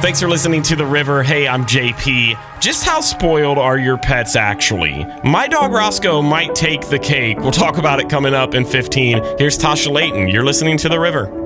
Thanks for listening to The River. Hey, I'm JP. Just how spoiled are your pets actually? My dog Roscoe might take the cake. We'll talk about it coming up in 15. Here's Tasha Layton. You're listening to The River.